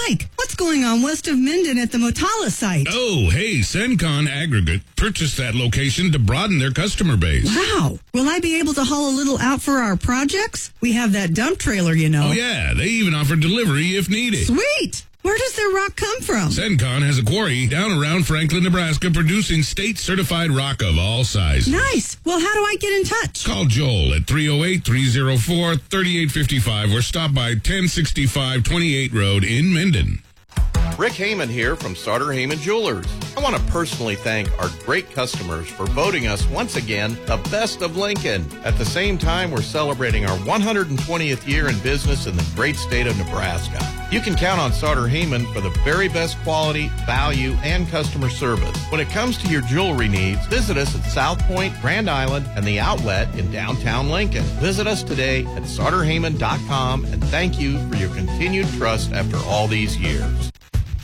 Mike, what's going on west of Minden at the Motala site? Oh, hey, Sencon Aggregate purchased that location to broaden their customer base. Wow. Will I be able to haul a little out for our projects? We have that dump trailer, you know. Oh, yeah, they even offer delivery if needed. Sweet. Where does their rock come from? Sencon has a quarry down around Franklin, Nebraska, producing state-certified rock of all sizes. Nice. Well, how do I get in touch? Call Joel at 308-304-3855 or stop by 1065 28 Road in Minden. Rick Heyman here from Sauter Heyman Jewelers. I want to personally thank our great customers for voting us once again the best of Lincoln. At the same time, we're celebrating our 120th year in business in the great state of Nebraska. You can count on Sauter Heyman for the very best quality, value, and customer service. When it comes to your jewelry needs, visit us at South Point, Grand Island, and the Outlet in downtown Lincoln. Visit us today at SauterHeyman.com, and thank you for your continued trust after all these years.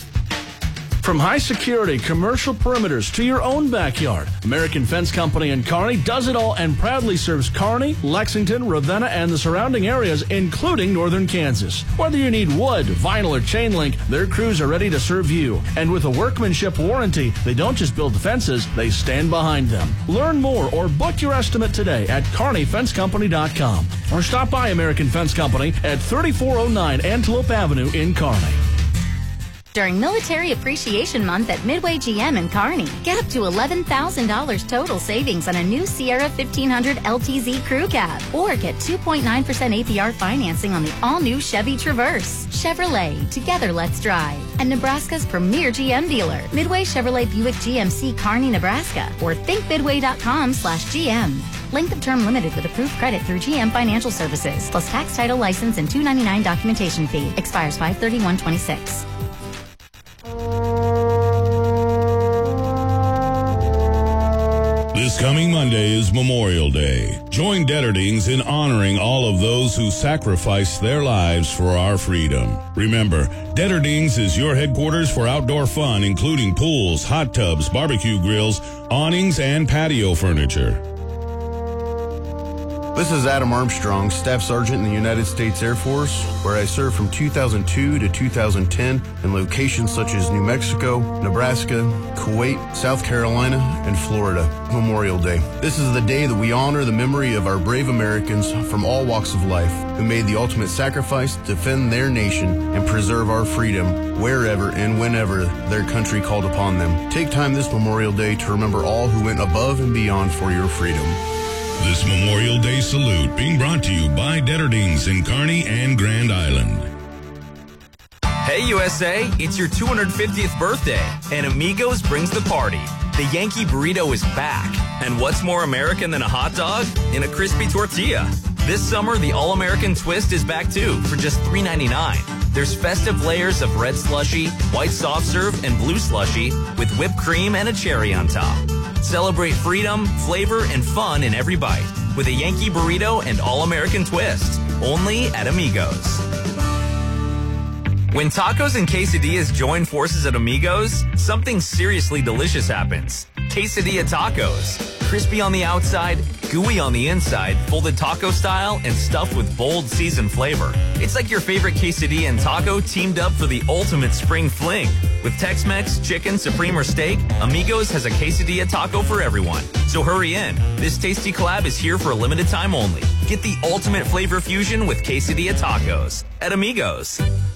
From high security commercial perimeters to your own backyard, American Fence Company in Kearney does it all and proudly serves Kearney, Lexington, Ravenna, and the surrounding areas, including northern Kansas. Whether you need wood, vinyl, or chain link, their crews are ready to serve you. And with a workmanship warranty, they don't just build fences, they stand behind them. Learn more or book your estimate today at KearneyFenceCompany.com or stop by American Fence Company at 3409 Antelope Avenue in Kearney. During Military Appreciation Month at Midway GM in Kearney, get up to $11,000 total savings on a new Sierra 1500 LTZ Crew Cab, or get 2.9% APR financing on the all-new Chevy Traverse. Chevrolet, together let's drive. And Nebraska's premier GM dealer, Midway Chevrolet Buick GMC Kearney, Nebraska, or thinkmidway.com/GM. Length of term limited with approved credit through GM Financial Services, plus tax, title, license, and $299 documentation fee. Expires 5/31/26. This coming Monday is Memorial Day. Join Detterdings in honoring all of those who sacrificed their lives for our freedom. Remember, Detterdings is your headquarters for outdoor fun, including pools, hot tubs, barbecue grills, awnings, and patio furniture. This is Adam Armstrong, Staff Sergeant in the United States Air Force, where I served from 2002 to 2010 in locations such as New Mexico, Nebraska, Kuwait, South Carolina, and Florida. Memorial Day. This is the day that we honor the memory of our brave Americans from all walks of life who made the ultimate sacrifice to defend their nation and preserve our freedom wherever and whenever their country called upon them. Take time this Memorial Day to remember all who went above and beyond for your freedom. This Memorial Day salute being brought to you by Detterdings in Kearney and Grand Island. Hey USA, it's your 250th birthday, and Amigos brings the party. The Yankee Burrito is back. And what's more American than a hot dog? In a crispy tortilla. This summer, the All-American Twist is back too, for just $3.99. There's festive layers of red slushy, white soft serve, and blue slushy with whipped cream and a cherry on top. Celebrate freedom, flavor, and fun in every bite with a Yankee Burrito and All-American Twist. Only at Amigos. When tacos and quesadillas join forces at Amigos, something seriously delicious happens. Quesadilla tacos. Crispy on the outside, gooey on the inside, folded taco style, and stuffed with bold seasoned flavor. It's like your favorite quesadilla and taco teamed up for the ultimate spring fling. With Tex-Mex, chicken, supreme, or steak, Amigos has a quesadilla taco for everyone. So hurry in. This tasty collab is here for a limited time only. Get the ultimate flavor fusion with quesadilla tacos at Amigos.